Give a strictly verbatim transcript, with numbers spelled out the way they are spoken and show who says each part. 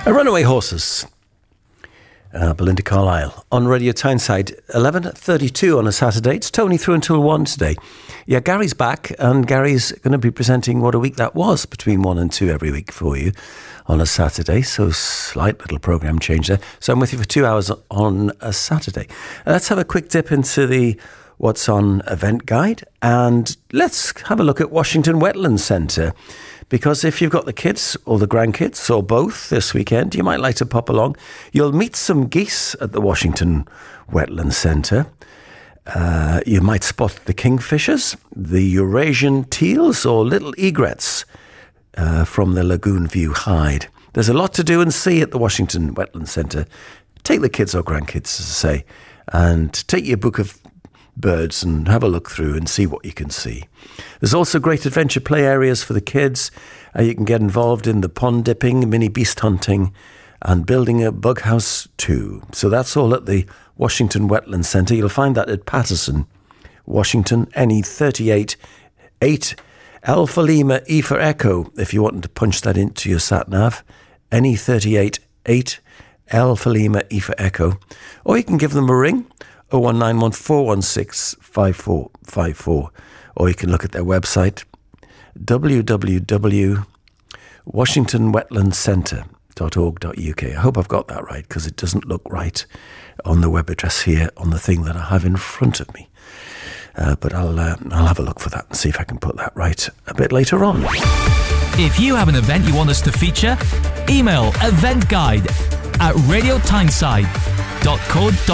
Speaker 1: Uh, Runaway Horses. Uh, Belinda Carlisle on Radio Tyneside, eleven thirty-two on a Saturday. It's Tony through until one today. Yeah, Gary's back, and Gary's going to be presenting what a week that was between one and two every week for you on a Saturday. So slight little programme change there. So I'm with you for two hours on a Saturday. Uh, let's have a quick dip into the What's On event guide, and let's have a look at Washington Wetlands Centre. Because if you've got the kids or the grandkids or both this weekend, you might like to pop along. You'll meet some geese at the Washington Wetlands Centre. Uh, you might spot the kingfishers, the Eurasian teals or little egrets uh, from the Lagoon View Hide. There's a lot to do and see at the Washington Wetlands Centre. Take the kids or grandkids, as I say, and take your book of birds and have a look through and see what you can see. There's also great adventure play areas for the kids. Uh, you can get involved in the pond dipping, mini beast hunting, and building a bug house too. So that's all at the Washington Wetlands Centre. You'll find that at Patterson, Washington, N E thirty-eight eight Alpha Lima E for Echo, if you want to punch that into your sat-nav, N E thirty-eight eight Alpha Lima E for Echo. Or you can give them a ring, oh one nine one four one six five four five four, or you can look at their website, w w w dot washington wetlands centre dot org dot u k. I hope I've got that right, because it doesn't look right on the web address here on the thing that I have in front of me. Uh, but I'll uh, I'll have a look for that and see if I can put that right a bit later on.
Speaker 2: If you have an event you want us to feature, email event guide at radio tyneside dot co dot uk.